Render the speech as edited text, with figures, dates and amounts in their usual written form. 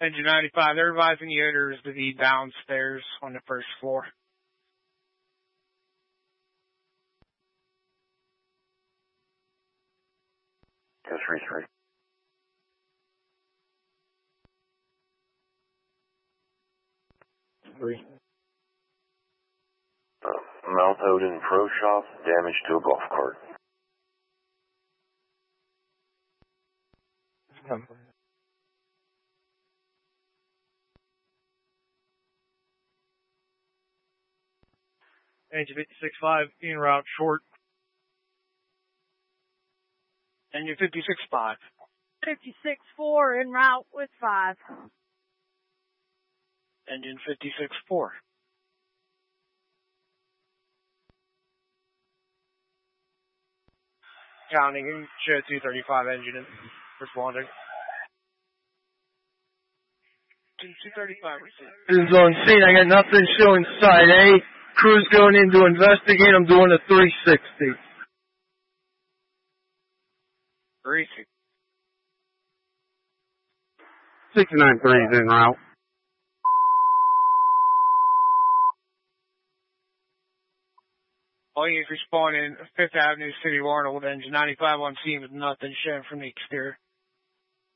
Engine 95, they're advising the odors to be downstairs on the first floor. Go 3-3. Mount Odin Pro Shop, damage to a golf cart. Engine 56.5, en route short. Engine 56.5. 56.4, en route with 5. Engine 56.4. Counting, show 235 engine responding. 235 received. Is on scene. I got nothing showing side A. Crew's going in to investigate. I'm doing a 360. 360. 693 is en route. All units responding 5th Avenue, City of Arnold, engine 95 on scene with nothing shown from the exterior.